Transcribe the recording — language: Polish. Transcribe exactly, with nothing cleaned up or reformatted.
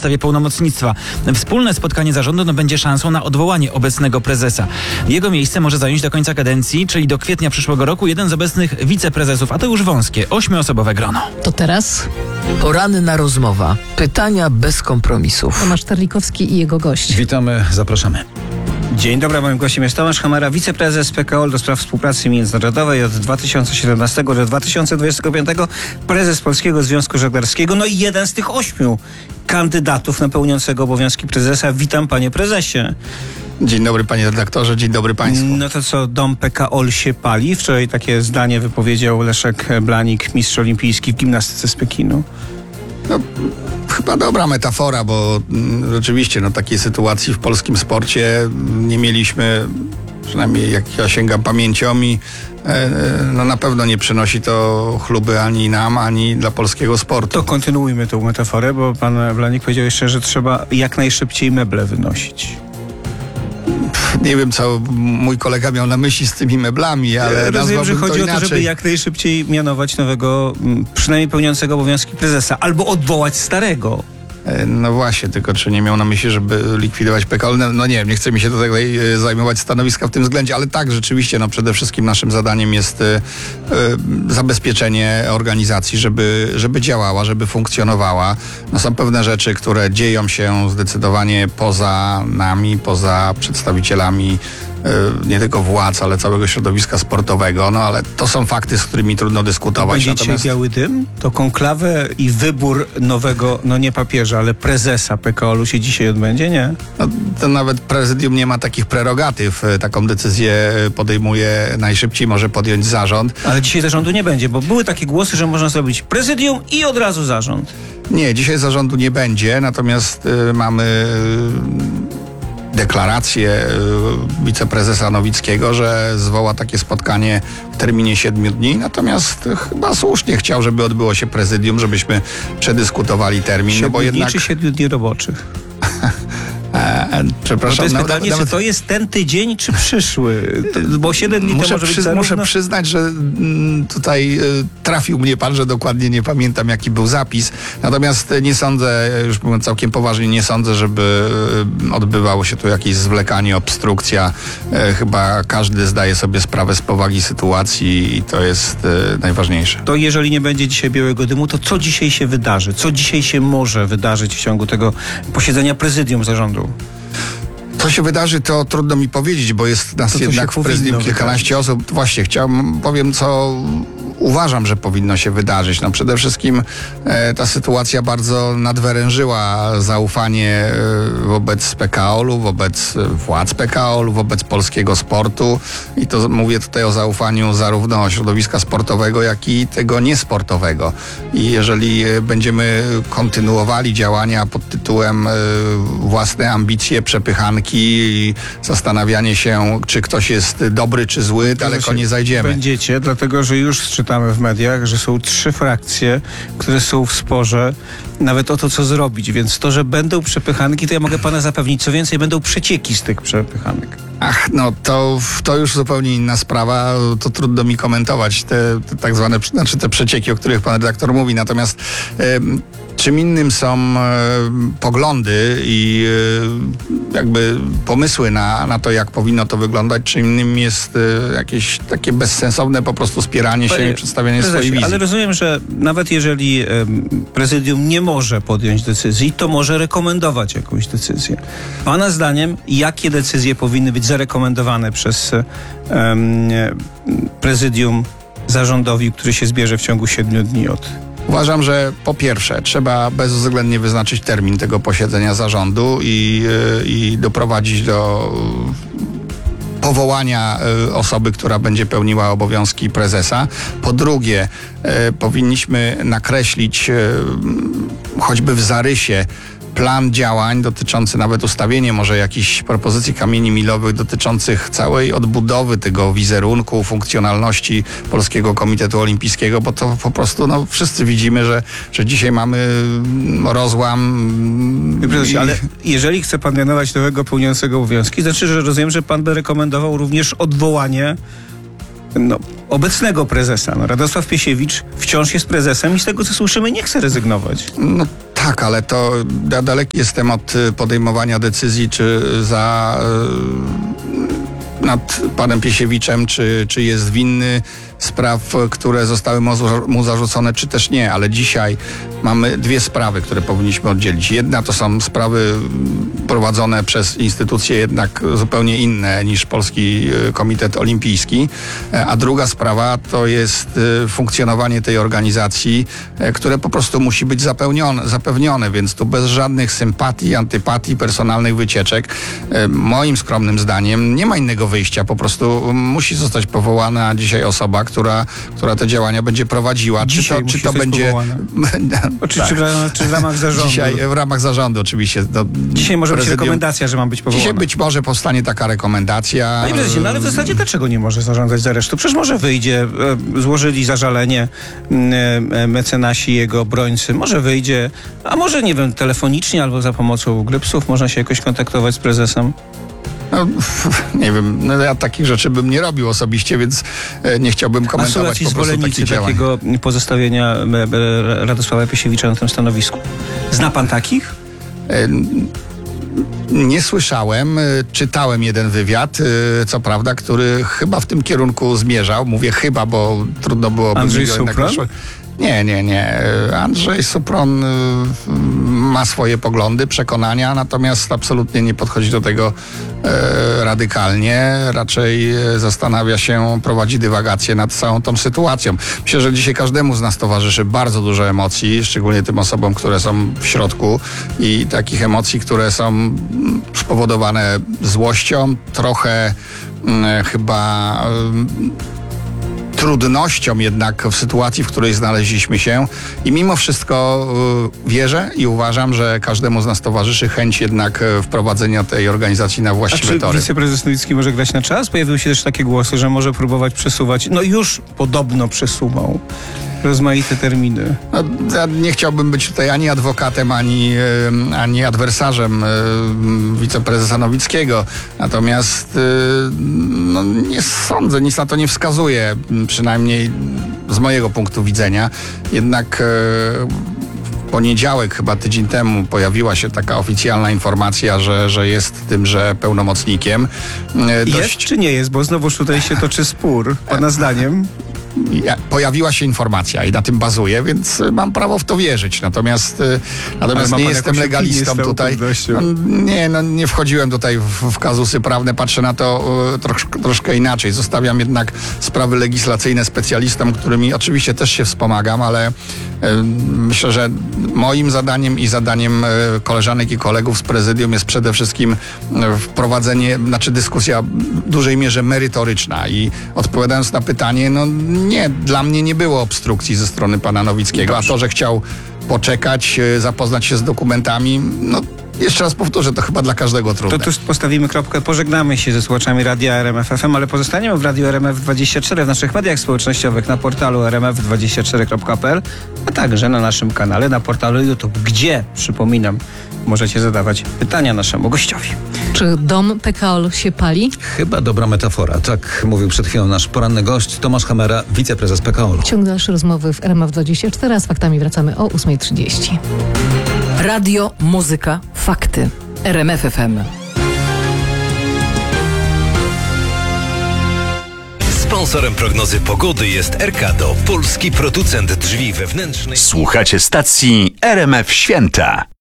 podstawie pełnomocnictwa. Wspólne spotkanie zarządu no, będzie szansą na odwołanie obecnego prezesa. Jego miejsce może zająć do końca kadencji, czyli do kwietnia przyszłego roku, jeden z obecnych wiceprezesów, a to już wąskie, ośmioosobowe grono. To teraz Poranna rozmowa. Pytania bez kompromisów. Tomasz Terlikowski i jego gość. Witamy, zapraszamy. Dzień dobry, moim gościem jest Tomasz Chomera, wiceprezes P K O L do spraw współpracy międzynarodowej od dwa tysiące siedemnastego do dwa tysiące dwudziestego piątego, prezes Polskiego Związku Żeglarskiego, no i jeden z tych ośmiu kandydatów na pełniącego obowiązki prezesa. Witam, panie prezesie. Dzień dobry, panie redaktorze, dzień dobry państwu. No to co, dom P K O L się pali? Wczoraj takie zdanie wypowiedział Leszek Blanik, mistrz olimpijski w gimnastyce z Pekinu. No, chyba dobra metafora, bo mm, rzeczywiście no, takiej sytuacji w polskim sporcie nie mieliśmy, przynajmniej jak ja sięgam pamięcią i e, no, na pewno nie przynosi to chluby ani nam, ani dla polskiego sportu. To kontynuujmy tą metaforę, bo pan Blanik powiedział jeszcze, że trzeba jak najszybciej meble wynosić. Nie wiem, co mój kolega miał na myśli z tymi meblami, ale rozumiem, że chodzi to o to, żeby jak najszybciej mianować nowego, przynajmniej pełniącego obowiązki prezesa, albo odwołać starego. No właśnie, tylko czy nie miał na myśli, żeby likwidować P K O L? No, no nie wiem, nie chce mi się tutaj zajmować stanowiska w tym względzie, ale tak, rzeczywiście, no przede wszystkim naszym zadaniem jest y, y, zabezpieczenie organizacji, żeby, żeby działała, żeby funkcjonowała. No są pewne rzeczy, które dzieją się zdecydowanie poza nami, poza przedstawicielami nie tylko władz, ale całego środowiska sportowego, no ale to są fakty, z którymi trudno dyskutować. Będzie Natomiast... dzisiaj biały dym? To konklawę i wybór nowego, no nie papieża, ale prezesa P K O L-u się dzisiaj odbędzie, nie? No, to nawet prezydium nie ma takich prerogatyw. Taką decyzję podejmuje najszybciej, może podjąć zarząd. Ale dzisiaj zarządu nie będzie, bo były takie głosy, że można zrobić prezydium i od razu zarząd. Nie, dzisiaj zarządu nie będzie, natomiast y, mamy... Y, deklarację wiceprezesa Nowickiego, że zwoła takie spotkanie w terminie siedmiu dni, natomiast chyba słusznie chciał, żeby odbyło się prezydium, żebyśmy przedyskutowali termin. Siedmiu no bo dni jednak... czy siedmiu dni roboczych? E, przepraszam. Bo to jest nawet, pytanie, nawet... czy to jest ten tydzień, czy przyszły? To, bo siedem dni muszę to może przy, być zarówno... Muszę przyznać, że mm, tutaj y, trafił mnie pan, że dokładnie nie pamiętam, jaki był zapis. Natomiast nie sądzę, już mówiąc całkiem poważnie, nie sądzę, żeby y, odbywało się tu jakieś zwlekanie, obstrukcja. Y, chyba każdy zdaje sobie sprawę z powagi sytuacji i to jest y, najważniejsze. To jeżeli nie będzie dzisiaj białego dymu, to co dzisiaj się wydarzy? Co dzisiaj się może wydarzyć w ciągu tego posiedzenia prezydium zarządu? Co się wydarzy, to trudno mi powiedzieć, bo jest nas to to jednak w prezydium kilkanaście osób. Właśnie, chciałbym, powiem, co uważam, że powinno się wydarzyć. No przede wszystkim e, ta sytuacja bardzo nadwyrężyła zaufanie e, wobec P K O L-u, wobec władz P K O L-u, wobec polskiego sportu i to mówię tutaj o zaufaniu zarówno środowiska sportowego, jak i tego niesportowego. I jeżeli będziemy kontynuowali działania pod tytułem e, własne ambicje, przepychanki i zastanawianie się, czy ktoś jest dobry, czy zły, daleko nie zajdziemy. Będziecie, dlatego że już czytamy w mediach, że są trzy frakcje, które są w sporze nawet o to, co zrobić. Więc to, że będą przepychanki, to ja mogę pana zapewnić. Co więcej, będą przecieki z tych przepychanek. Ach, no to, to już zupełnie inna sprawa. To trudno mi komentować te, te tak zwane, znaczy te przecieki, o których pan redaktor mówi. Natomiast e, czym innym są e, poglądy i e, jakby pomysły na, na to, jak powinno to wyglądać, czym innym jest e, jakieś takie bezsensowne po prostu spieranie się i przedstawianie prezesie, swojej wizji. Ale rozumiem, że nawet jeżeli e, prezydium nie może podjąć decyzji, to może rekomendować jakąś decyzję. Pana zdaniem, jakie decyzje powinny być zarekomendowane przez e, prezydium zarządowi, który się zbierze w ciągu siedmiu dni od... Uważam, że po pierwsze trzeba bezwzględnie wyznaczyć termin tego posiedzenia zarządu i, i doprowadzić do powołania osoby, która będzie pełniła obowiązki prezesa. Po drugie, powinniśmy nakreślić choćby w zarysie plan działań dotyczący nawet ustawienia może jakichś propozycji kamieni milowych dotyczących całej odbudowy tego wizerunku, funkcjonalności Polskiego Komitetu Olimpijskiego, bo to po prostu no, wszyscy widzimy, że, że dzisiaj mamy rozłam. I... Ale jeżeli chce pan mianować nowego pełniącego obowiązki, znaczy, że rozumiem, że pan by rekomendował również odwołanie no, obecnego prezesa. No, Radosław Piesiewicz wciąż jest prezesem i z tego, co słyszymy, nie chce rezygnować. No tak, ale to ja daleki jestem od y, podejmowania decyzji, czy za y, nad panem Piesiewiczem, czy, czy jest winny spraw, które zostały mu, mu zarzucone, czy też nie, ale dzisiaj mamy dwie sprawy, które powinniśmy oddzielić. Jedna to są sprawy prowadzone przez instytucje jednak zupełnie inne niż Polski Komitet Olimpijski, a druga sprawa to jest funkcjonowanie tej organizacji, które po prostu musi być zapewnione, zapewnione, więc tu bez żadnych sympatii, antypatii, personalnych wycieczek, moim skromnym zdaniem nie ma innego wyjścia, po prostu musi zostać powołana dzisiaj osoba, która, która te działania będzie prowadziła. Dzisiaj czy to, czy musi to być będzie... powołana. Czy, tak. czy, w, czy w ramach zarządu? Dzisiaj w ramach zarządu oczywiście. Do Dzisiaj może być prezydium. rekomendacja, że ma być powołana. Dzisiaj być może powstanie taka rekomendacja. Panie prezesie, no ale w zasadzie dlaczego nie może zarządzać za resztę? Przecież może wyjdzie, e, złożyli zażalenie e, mecenasi, jego obrońcy, może wyjdzie, a może, nie wiem, telefonicznie albo za pomocą grypsów można się jakoś kontaktować z prezesem. No, nie wiem, no ja takich rzeczy bym nie robił osobiście, więc e, nie chciałbym A są komentować jacyś po prostu zwolennicy takich działań. takiego pozostawienia e, e, Radosława Piesiewicza na tym stanowisku? Zna pan takich? E, Nie słyszałem, e, czytałem jeden wywiad, e, co prawda, który chyba w tym kierunku zmierzał. Mówię chyba, bo trudno było... Andrzej Supron? Nie, nie, nie. Andrzej Supron y, ma swoje poglądy, przekonania, natomiast absolutnie nie podchodzi do tego e, radykalnie. Raczej e, zastanawia się, prowadzi dywagacje nad całą tą sytuacją. Myślę, że dzisiaj każdemu z nas towarzyszy bardzo dużo emocji, szczególnie tym osobom, które są w środku i takich emocji, które są mm, spowodowane złością, trochę mm, chyba... Y, trudnością jednak w sytuacji, w której znaleźliśmy się i mimo wszystko y, wierzę i uważam, że każdemu z nas towarzyszy chęć jednak y, wprowadzenia tej organizacji na A właściwe czy tory. wiceprezes Nowicki może grać na czas? Pojawiły się też takie głosy, że może próbować przesuwać, no już podobno przesuwał rozmaite terminy. No, ja nie chciałbym być tutaj ani adwokatem, ani, y, ani adwersarzem y, wiceprezesa Nowickiego. Natomiast y, no, nie sądzę, nic na to nie wskazuje, przynajmniej z mojego punktu widzenia. Jednak y, w poniedziałek, chyba tydzień temu, pojawiła się taka oficjalna informacja, że, że jest tymże pełnomocnikiem. Y, Jest czy nie jest? Bo znowuż tutaj się toczy spór, pana zdaniem. Ja, pojawiła się informacja i na tym bazuję, więc y, mam prawo w to wierzyć. Natomiast, y, natomiast ma nie pan jestem jakąś legalistą opinię z tą tutaj. pewnością? No, nie, no, nie wchodziłem tutaj w, w kazusy prawne, patrzę na to y, trosz, troszkę inaczej. Zostawiam jednak sprawy legislacyjne specjalistom, którymi oczywiście też się wspomagam, ale y, myślę, że moim zadaniem i zadaniem y, koleżanek i kolegów z prezydium jest przede wszystkim y, wprowadzenie, znaczy dyskusja w dużej mierze merytoryczna i odpowiadając na pytanie, no nie, dla mnie nie było obstrukcji ze strony pana Nowickiego, a to, że chciał poczekać, e, zapoznać się z dokumentami, no jeszcze raz powtórzę, to chyba dla każdego trudne. To tu postawimy kropkę, pożegnamy się ze słuchaczami Radia R M F F M, ale pozostaniemy w Radiu R M F dwadzieścia cztery, w naszych mediach społecznościowych, na portalu r m f dwadzieścia cztery kropka p l, a także na naszym kanale, na portalu YouTube, gdzie, przypominam, możecie zadawać pytania naszemu gościowi. Czy dom P K O L się pali? Chyba dobra metafora. Tak mówił przed chwilą nasz poranny gość Tomasz Hamera, wiceprezes P K O L. Ciąg dalszy rozmowy w R M F dwadzieścia cztery, a z faktami wracamy o ósma trzydzieści. Radio, muzyka, fakty. R M F F M. Sponsorem prognozy pogody jest Erkado, polski producent drzwi wewnętrznych. Słuchacie stacji R M F Święta.